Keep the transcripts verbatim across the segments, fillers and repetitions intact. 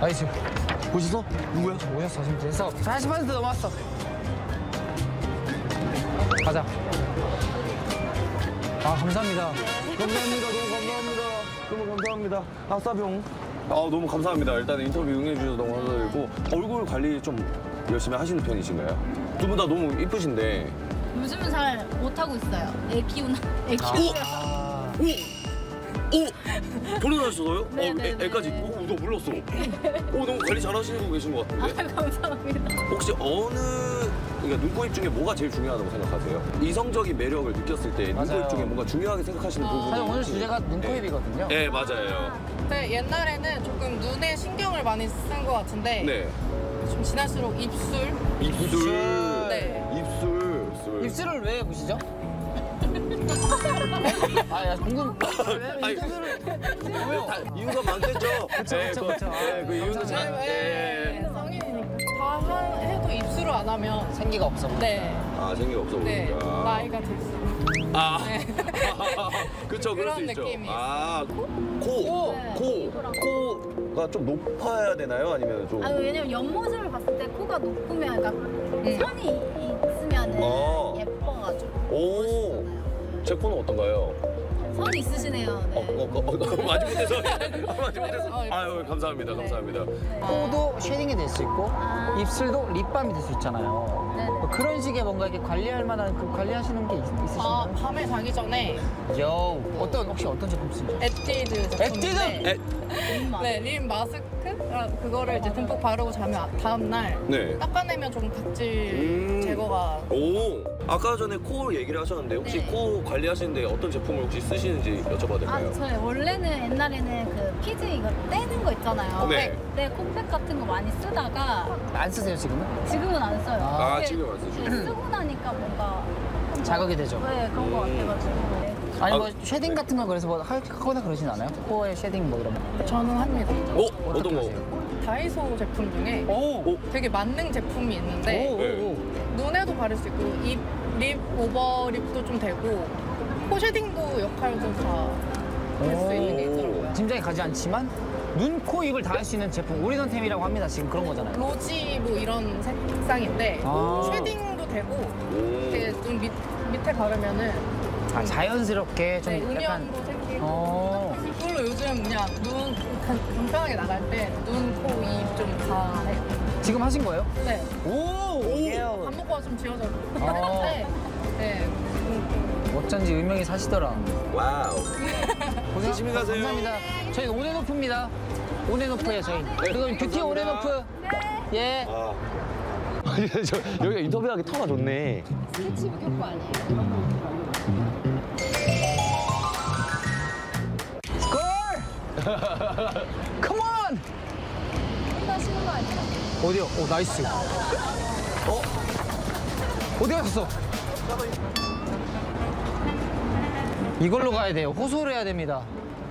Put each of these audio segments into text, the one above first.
나이스. 보셨어? 누구야? 오셨어, 지금 됐어. 사십 퍼센트 넘었어. 가자. 아, 감사합니다. 감사합니다. 너무 감사합니다. 너무 감사합니다. 아싸병. 아, 너무 감사합니다. 일단 인터뷰 응해주셔서 너무 감사드리고 얼굴 관리 좀 열심히 하시는 편이신가요? 두 분 다 너무 이쁘신데. 요즘은 잘 못하고 있어요. 애 키우나, 애 키우나. 아. 오! 오! 결혼하셨어요? 네, 어, 네, 애, 네, 애까지? 네. 오, 너 몰랐어. 오, 너무 관리 잘하시고 계신 것 같은데? 아, 감사합니다. 혹시 어느, 그러니까 눈코입 중에 뭐가 제일 중요하다고 생각하세요? 이성적인 매력을 느꼈을 때 맞아요. 눈코입 중에 뭔가 중요하게 생각하시는 부분이 사실 오늘 혹시- 주제가 눈코입이거든요. 네, 맞아요. 근데 옛날에는 조금 눈에 신경을 많이 쓴 것 같은데 네. 좀 지날수록 입술. 입술. 네. 입술. 입술. 입술을 왜 보시죠? 아, 야, 궁금. 왜 아니, 인터뷰를 왜요? 다 이유가 많겠죠? 그쵸, 네, 그쵸, 그- 그쵸. 네, 그 이유는 감사합니다. 잘. 네. 성인이니까 다 한- 해도 입술을 안 하면 생기가 없어. 네, 아, 생기 없어 네 보니까. 나이가 들수록 아. 네. 그쵸, 그럴 수 그런 있죠. 느낌이 아, 코. 네, 코. 이거랑. 코가 좀 높아야 되나요? 아니면 좀. 아, 왜냐면 옆모습을 봤을 때 코가 높으면, 그러니까 선이 있으면 어. 예뻐가지고. 오. 멋있잖아요. 제 코는 어떤가요? 선이 있으시네요. 네. 어, 어, 어, 어, 마지 못해서. 마지 못해서. 어, 아유, 감사합니다. 감사합니다. 코도 쉐딩이 될 수 있고 아. 입술도 립밤이 될 수 있잖아요. 네네. 뭐 그런 식의 뭔가 이렇게 관리할 만한 그 관리하시는 게 있, 아, 있으신가요? 밤에 자기 전에 요 어떤 혹시 어떤 제품 쓰죠? 에뛰드 제품인데 에, 네, 립 마스크? 그거를 이제 듬뿍 바르고 자면 다음날 네. 닦아내면 좀 각질 음. 제거가 오, 아까 전에 코 얘기를 하셨는데 혹시 네. 코 관리하시는데 어떤 제품을 혹시 쓰시는지 여쭤봐도 될까요? 아, 저희 원래는 옛날에는 그 피즈 이거 떼는 거 있잖아요. 네. 그때 코팩 같은 거 많이 쓰다가 안 쓰세요 지금은? 지금은 안 써요. 아, 근데 지금 안 쓰시고. 이게 쓰고 나니까 뭔가 좀 자극이 되죠. 네, 그런 거 음. 같아가지고. 네. 아니 아, 뭐 쉐딩 같은 거 그래서 뭐 하- 하거나 그러진 않아요? 코에 쉐딩 뭐 이런 거? 저는 합니다. 어? 어떻게 어떤 거? 하세요? 다이소 제품 중에 오! 오, 되게 만능 제품이 있는데 오, 오, 오. 눈에도 바를 수 있고 입, 립 오버립도 좀 되고 코 쉐딩도 역할도 다 할 수 있는 게 있더라고요. 짐작이 가지 않지만 눈, 코, 입을 다 할 수 있는 제품 올인원템이라고 합니다. 지금 그런 거잖아요. 로지 뭐 이런 색상인데 아. 쉐딩도 되고 오. 되게 눈 밑, 밑에 바르면은 아, 자연스럽게 좀 네, 약간 음영도 생기고 어. 그걸로 요즘 그냥 눈 간- 간편하게 나갈 때 눈, 코, 입 좀 다 해요. 지금 하신 거예요? 네. 오! 오! 밥 먹고 좀 지워져. 어. 네. 네. 어쩐지 음영이 사시더라. 와우. 고생 조심히 가세요. 감사합니다. 저희 온앤오프입니다. 온앤오프예요 저희. 그건 뷰티 감사합니다. 온앤오프. 예. 아. 저, 여기가 인터뷰하기 터가 좋네. 스케치 효과 아니에요? 골! 컴온! 혼자시는 거 아니에요? 어디요? 오 나이스. 어? 어디 갔어? 이걸로 가야 돼요. 호소를 해야 됩니다.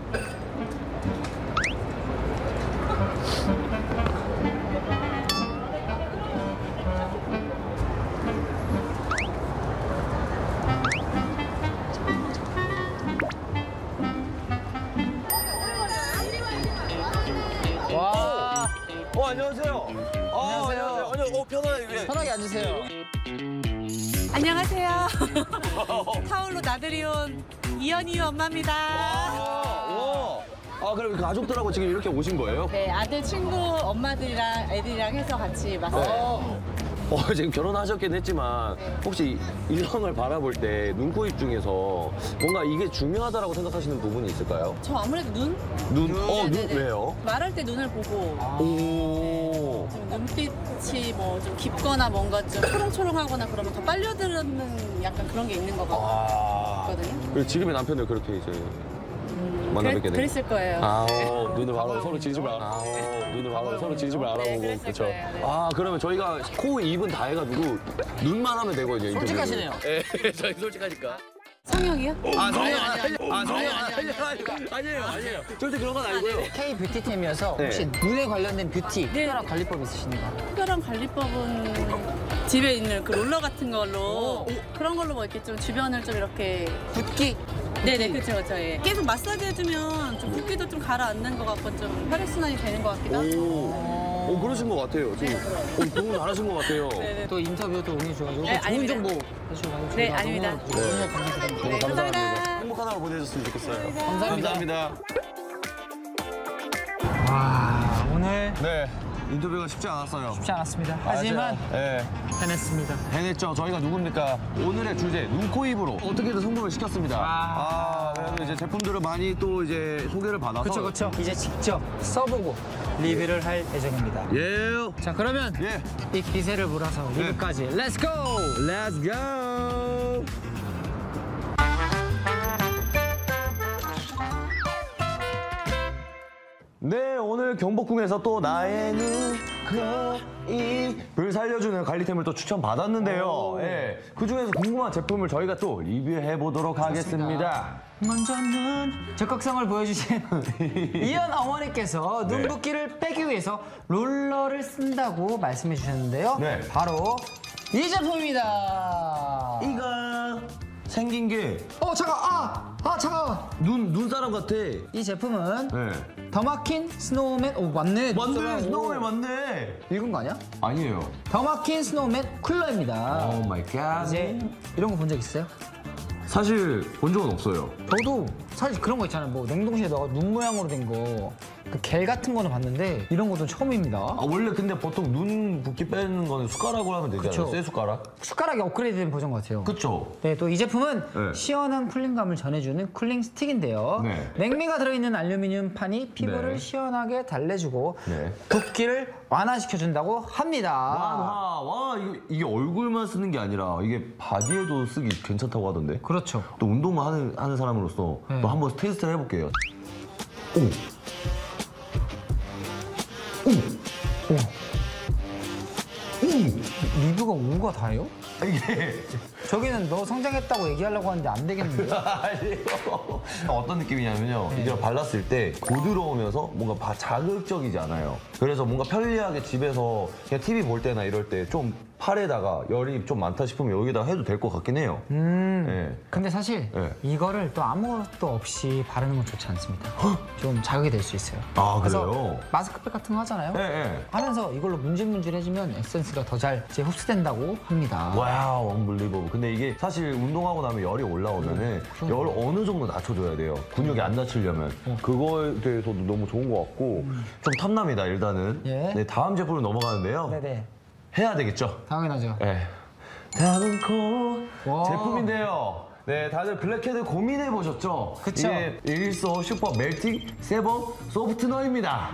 와, 어, 안녕하세요. 아, 안녕하세요. 아니요, 어, 편하게. 예. 편하게 앉으세요. 안녕하세요. 서울로 나들이 온 이현이 엄마입니다. 아, 와. 아, 그럼 가족들하고 지금 이렇게 오신 거예요? 네, 아들 친구 엄마들이랑 애들이랑 해서 같이 왔어요. 어, 지금 결혼하셨긴 했지만 혹시 일상을 바라볼 때 눈코입 중에서 뭔가 이게 중요하다고 생각하시는 부분이 있을까요? 저 아무래도 눈? 눈? 어, 눈 네네네. 왜요? 말할 때 눈을 보고 오. 좀 눈빛이 뭐 좀 깊거나 뭔가 좀 초롱초롱하거나 그러면 더 빨려드는 약간 그런 게 있는 것 아. 같거든요. 그리고 지금의 남편을 그렇게 이제 만나 그랬, 뵙게 된 그랬을 거예요. 아, 어, 눈을 바로 서로 진심을 알아. 아, 어, 눈을 바로 서로 진심을 알아보고 그랬을 그렇죠. 거예요, 네. 아, 그러면 저희가 코, 입은 다 해가지고 눈만 하면 되거든요. 인터뷰를. 솔직하시네요. 예, 저희 솔직하니까. 성형이요? 아, 성형 아니, 아니, 아니, 아, 성형 아니, 아니, 아니, 아니, 아니에요, 아니에요. 절대 그런 건 아니고요. K 뷰티템이어서 네. 혹시 눈에 관련된 뷰티 네. 특별한 관리법 있으신가요? 특별한 관리법은 집에 있는 그 롤러 같은 걸로 그런 걸로 뭐 이렇게 좀 주변을 좀 이렇게 붓기. 네네, 그렇죠, 그렇죠. 예. 계속 마사지 해주면 좀 붓기도 좀 가라앉는 것 같고 좀 혈액순환이 되는 것 같기도 하고. 오, 오 그러신 것 같아요. 지금 어, 너무 잘하신 것 같아요. 네네. 또 인터뷰도 응해주셔가지고 네, 좋은 아닙니다. 정보 해주셔가지고 네, 저희가 아닙니다. 너무, 너무 감사드립니다. 네, 감사합니다. 행복한 하루 보내셨으면 좋겠어요. 감사합니다. 감사합니다. 와, 오늘 네, 인터뷰가 쉽지 않았어요. 쉽지 않았습니다. 하지만 네, 해냈습니다. 해냈죠. 저희가 누굽니까? 오늘의 주제 눈, 코, 입으로 어떻게든 성공을 시켰습니다. 아. 아, 그래도 이제 제품들을 많이 또 이제 소개를 받아서. 그렇죠, 그렇죠. 이제 직접 써보고 리뷰를 할 예정입니다. 예. 자, 그러면 예. 이 기세를 몰아서 리뷰까지 렛츠 고! Let's go. 네, 오늘 경복궁에서 또 나의 눈, 코, 입을 살려주는 관리템을 또 추천받았는데요. 예, 그 중에서 궁금한 제품을 저희가 또 리뷰해 보도록 하겠습니다. 먼저는 적극성을 보여주신 이현 어머니께서 네. 눈붓기를 빼기 위해서 롤러를 쓴다고 말씀해 주셨는데요. 네. 바로 이 제품입니다. 이가 생긴 게 어, 잠깐, 아! 아, 잠깐! 눈, 눈사람 같아. 이 제품은 네. 더마킨 스노우맨, 오, 맞네. 맞네, 눈사람. 스노우맨 오. 맞네. 읽은 거 아니야? 아니에요. 더마킨 스노우맨 쿨러입니다. 오 마이 갓. 이제 이런 거 본 적 있어요? 사실 본 적은 없어요. 저도 사실 그런 거 있잖아요. 뭐 냉동실에 넣어 눈 모양으로 된 거. 그 겔 같은 거는 봤는데 이런 것도 처음입니다. 아, 원래 근데 보통 눈 붓기 빼는 거는 숟가락으로 하면 되잖아요. 그쵸. 쇠 숟가락. 숟가락이 업그레이드된 버전 같아요. 그쵸? 네, 또 이 제품은 네. 시원한 쿨링감을 전해주는 쿨링 스틱인데요. 네. 냉미가 들어있는 알루미늄 판이 피부를 네. 시원하게 달래주고 네. 붓기를 완화시켜준다고 합니다. 완화. 와, 이게, 이게 얼굴만 쓰는 게 아니라 이게 바디에도 쓰기 괜찮다고 하던데. 그렇죠. 또 운동만 하는, 하는 사람으로서 네. 또 한번 테스트를 해볼게요. 오. 오. 오. 리뷰가 오가 다예요? 이게 저기는 너 성장했다고 얘기하려고 하는데 안 되겠는데? 아니에요. 어떤 느낌이냐면요. 이걸 발랐을 때 부드러우면서 뭔가 바- 자극적이지 않아요. 그래서 뭔가 편리하게 집에서 그냥 티비 볼 때나 이럴 때 좀 팔에다가 열이 좀 많다 싶으면 여기다 해도 될 것 같긴 해요. 음. 네. 근데 사실 네. 이거를 또 아무것도 없이 바르는 건 좋지 않습니다. 좀 자극이 될 수 있어요. 아, 그래서 그래요? 마스크팩 같은 거 하잖아요. 네, 네. 하면서 이걸로 문질문질해지면 에센스가 더 잘 흡수된다고 합니다. 와우, 언블리버블. 근데 이게 사실 운동하고 나면 열이 올라오면은 열을 어느 정도 낮춰줘야 돼요. 근육이 안 다치려면. 그거에 대해서도 너무 좋은 것 같고 좀 탐납니다, 일단은. 예. 네, 다음 제품으로 넘어가는데요. 네네. 해야 되겠죠? 당연하죠. 네. 다음은 코 와. 제품인데요. 네, 다들 블랙헤드 고민해 보셨죠? 그쵸. 이게 일소 슈퍼 멜팅 세범 소프트너입니다.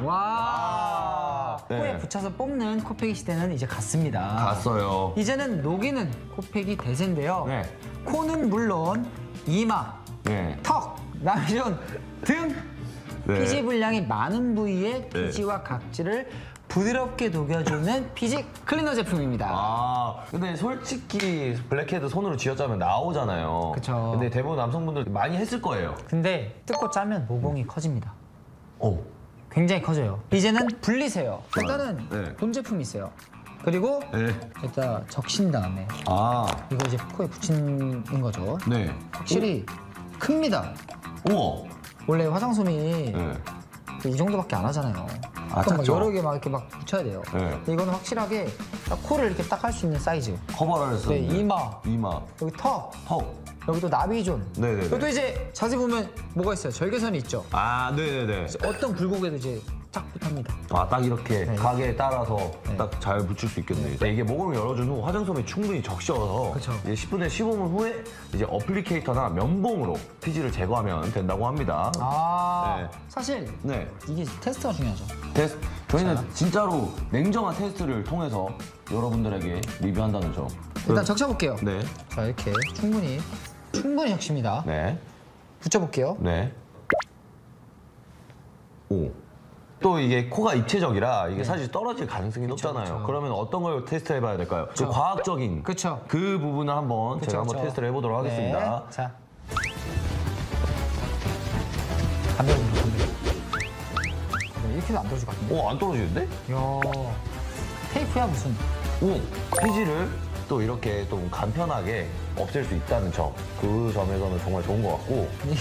와. 네. 코에 붙여서 뽑는 코팩이 시대는 이제 갔습니다. 갔어요. 이제는 녹이는 코팩이 대세인데요. 네. 코는 물론 이마, 네. 턱, 나비존 등 네. 피지 분량이 많은 부위의 피지와 각질을 부드럽게 녹여주는 피지 클리너 제품입니다. 아, 근데 솔직히 블랙헤드 손으로 쥐어짜면 나오잖아요. 그쵸. 근데 대부분 남성분들 많이 했을 거예요. 근데 뜯고 짜면 모공이 커집니다. 오. 굉장히 커져요. 이제는 분리세요. 일단은 네. 본 제품이 있어요. 그리고 네. 일단 적신 다음에 아, 이거 이제 코에 붙이는 거죠. 네. 확실히 큽니다. 우와. 원래 화장솜이 네. 이 정도밖에 안 하잖아요. 아, 그럼 막 작죠? 여러 개 막 이렇게 막 붙여야 돼요. 네. 근데 이거는 확실하게 딱 코를 이렇게 딱 할 수 있는 사이즈. 커버를 해서. 네, 이마, 이마. 여기 턱, 턱. 여기 또 나비존. 네네네. 여기도 이제 자세히 보면 뭐가 있어요? 절개선이 있죠. 아, 네네네. 어떤 굴곡에도 이제 쫙 붙합니다. 아, 딱 이렇게 네. 가게에 따라서 네. 딱 잘 붙일 수 있겠네요. 네, 이게 모공을 열어준 후 화장솜이 충분히 적셔서 그쵸. 이제 십 분에 십오 분 후에 이제 어플리케이터나 면봉으로 피지를 제거하면 된다고 합니다. 아, 네. 사실 네. 이게 테스트가 중요하죠. 테스트. 저희는 진짜로 냉정한 테스트를 통해서 여러분들에게 리뷰한다는 점. 일단 적셔볼게요. 네. 자, 이렇게 충분히, 충분히 적십니다. 네. 붙여볼게요. 네. 오. 또 이게 코가 입체적이라 이게 사실 떨어질 가능성이 높잖아요. 네. 그쵸. 그러면 어떤 걸 테스트 해봐야 될까요? 그 그쵸. 과학적인 그쵸. 그 부분을 한번 그쵸, 제가 한번 그쵸. 테스트를 해보도록 하겠습니다. 네. 자. 안 떨어진다, 안 떨어진다. 네, 이렇게도 안 떨어질 것 같은데? 오, 안 떨어지는데? 이야, 테이프야, 무슨. 오, 피지를 또 이렇게 좀 간편하게 없앨 수 있다는 점, 그 점에서는 정말 좋은 것 같고